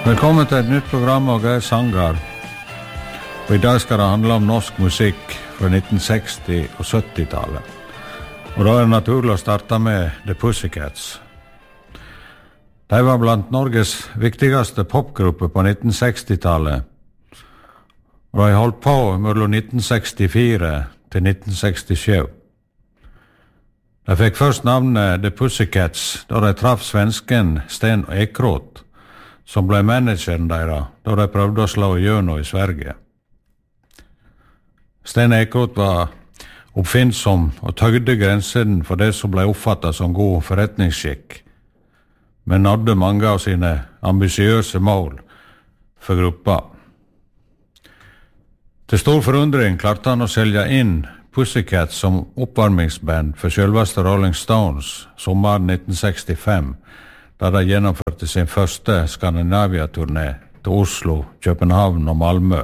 Velkommen til et nytt program av Geir Sangar. Og i dag skal det handle om norsk musikk fra 1960- og 70-tallet. Og da er det naturlig å starte med The Pussycats. De var blant Norges viktigste popgrupper på 1960-tallet. Og de holdt på mellom 1964 til 1967. De fikk først navnet The Pussycats da de traff svensken Sten Ekroth, som ble manageren deres da de prøvde å slå igjennom i Sverige. Sten Ekroth var oppfinnsom og tøyde grensen for det som ble oppfattet som god forretningsskikk, men nådde mange av sine ambisiøse mål for gruppa. Til stor forundring klarte han å selge inn Pussycats som oppvarmingsband for selveste Rolling Stones sommeren 1965, da de gjennomførte sin første Skandinavia-turné til Oslo, København og Malmö.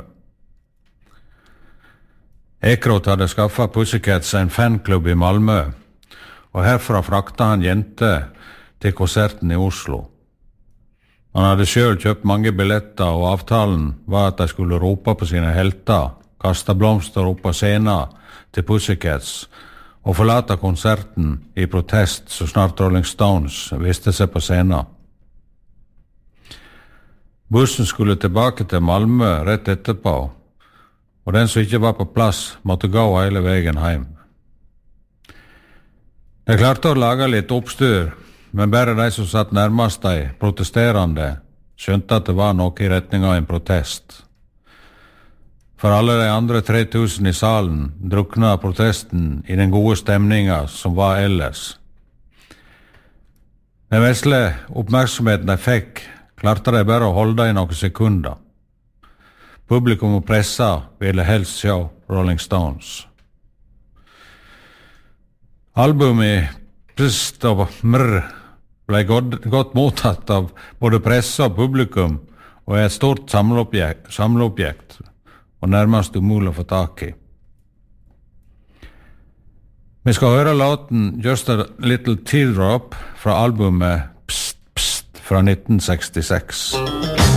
Ekroth hadde skaffet Pussycats en fanklubb i Malmö, og herfra frakta han jenter til konserten i Oslo. Han hadde selv kjøpt mange billetter, og avtalen var at de skulle rope på sine helter, kaste blomster opp på scenen til Pussycats, og forlate konserten i protest så snart Rolling Stones viste seg på scenen. Bussen skulle tilbake til Malmö rett etterpå, og den som ikke var på plass måtte gå hele veien hjem. De klarte å lage litt oppstyr, men bare de som satt nærmest de protesterende skjønte at det var noe i retning av en protest. For alle de andre 3000 i salen drukna protesten i den gode stemninga som var ellers. Den vesle oppmerksomheten de fikk, klarte de bare å holde i noen sekunder. Publikum og pressa ville helst se Rolling Stones. Albumet Pst og Mrr ble godt mottatt av både presse og publikum, og er et stort samleobjekt og nærmest umulig å få tak i. Vi skal høre låten Just a Little Teardrop fra albumet Pst Pst fra 1966.